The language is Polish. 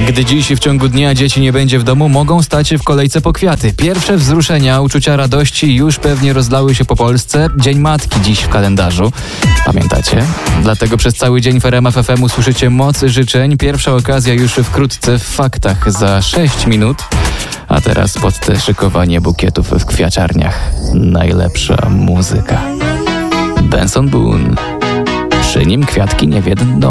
Gdy dziś w ciągu dnia dzieci nie będzie w domu, mogą stać w kolejce po kwiaty. Pierwsze wzruszenia, uczucia radości już pewnie rozlały się po Polsce. Dzień Matki dziś w kalendarzu. Pamiętacie? Dlatego przez cały dzień w RMF FM usłyszycie moc życzeń. Pierwsza okazja już wkrótce w faktach za 6 minut. A teraz pod te szykowanie bukietów w kwiaciarniach najlepsza muzyka. Benson Boone. Przy nim kwiatki nie w jedno.